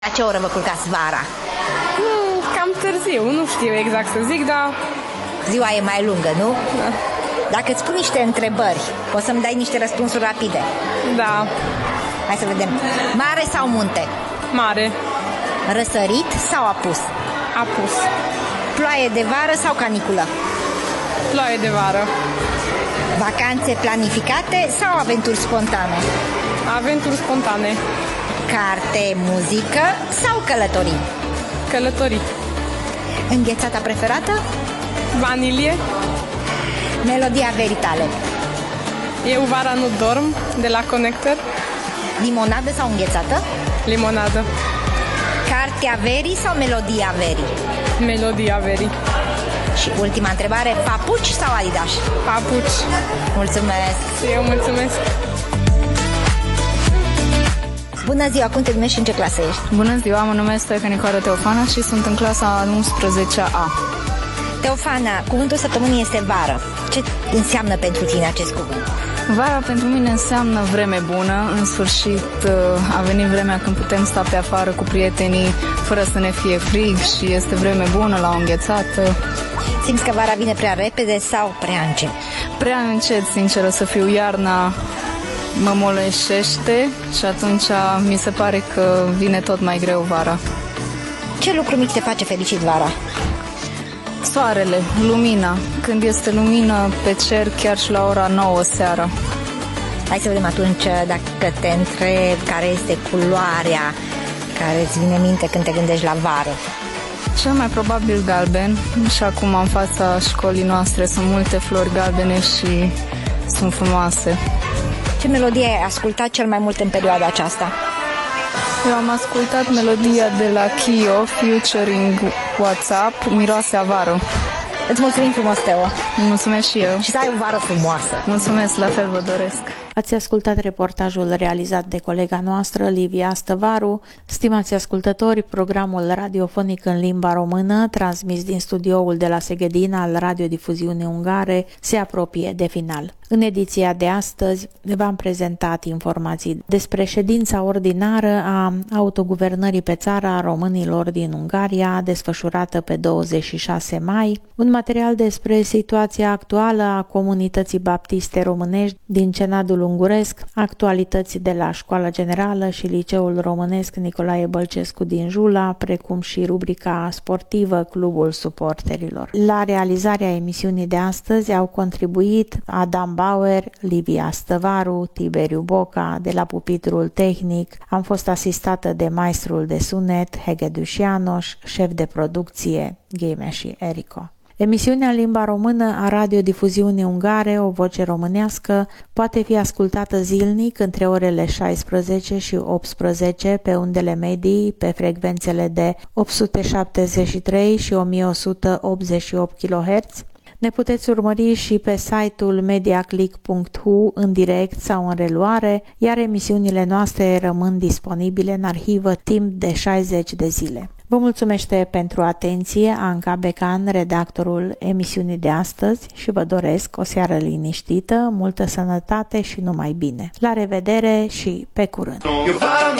La ce oră vă culcați vara? Cam târziu, nu știu exact să zic, dar... Ziua e mai lungă, nu? Da. Dacă îți pun niște întrebări, poți să-mi dai niște răspunsuri rapide? Da. Hai să vedem. Mare sau munte? Mare. Răsărit sau apus? Apus. Ploaie de vară sau caniculă? Ploaie de vară. Vacanțe planificate sau aventuri spontane? Aventuri spontane. Carte, muzică sau călătorii? Călătorii. Înghețata preferată? Vanilie. Melodia veritale. Eu vara nu dorm, de la Connector. Limonadă sau înghețată? Limonadă. Cartea verii sau melodia verii? Melodia verii. Și ultima întrebare, papuci sau Adidas? Papuci. Mulțumesc! Eu mulțumesc! Bună ziua, cum te numești și în ce clasă ești? Bună ziua, mă numesc Stoica Nicoară Teofana și sunt în clasa 11A. Teofana, cuvântul săptămânii este vară. Ce înseamnă pentru tine acest cuvânt? Vara pentru mine înseamnă vreme bună. În sfârșit a venit vremea când putem sta pe afară cu prietenii fără să ne fie frig și este vreme bună la o înghețată. Simți că vara vine prea repede sau prea încet? Prea încet, sinceră să fiu, iarna mă moleșește și atunci mi se pare că vine tot mai greu vara. Ce lucru mic te face fericit vara? Soarele, lumina. Când este lumină pe cer chiar și la ora 9 seara. Hai să vedem atunci dacă te întreb care este culoarea care îți vine în minte când te gândești la vară. Cel mai probabil galben. Și acum în fața școlii noastre sunt multe flori galbene și sunt frumoase. Ce melodie ai ascultat cel mai mult în perioada aceasta? Eu am ascultat melodia de la Kio, featuring WhatsApp, Miroase a vară. Îți mulțumim frumos, Teo! Mulțumesc și eu! Și să ai o vară frumoasă! Mulțumesc, la fel vă doresc! Ați ascultat reportajul realizat de colega noastră, Livia Stăvaru. Stimați ascultători, programul radiofonic în limba română, transmis din studioul de la Seghedin al Radiodifuziunii Ungare, se apropie de final. În ediția de astăzi v-am prezentat informații despre ședința ordinară a autoguvernării pe țară a românilor din Ungaria, desfășurată pe 26 mai, un material despre situația actuală a comunității baptiste românești din Cenadul Unguresc, actualități de la Școala Generală și Liceul Românesc Nicolae Bălcescu din Jula, precum și rubrica sportivă Clubul Suporterilor. La realizarea emisiunii de astăzi au contribuit Adam Bauer, Livia Stăvaru, Tiberiu Boca. De la pupitrul tehnic am fost asistată de maestrul de sunet Hege Dușianoș, șef de producție Gheme și Erico. Emisiunea în limba română a Radiodifuziunii Ungare, O Voce Românească, poate fi ascultată zilnic între orele 16 și 18 pe undele medii, pe frecvențele de 873 și 1188 kHz. Ne puteți urmări și pe site-ul mediaclick.hu în direct sau în reluare, iar emisiunile noastre rămân disponibile în arhivă timp de 60 de zile. Vă mulțumește pentru atenție Anca Becan, redactorul emisiunii de astăzi, și vă doresc o seară liniștită, multă sănătate și numai bine. La revedere și pe curând!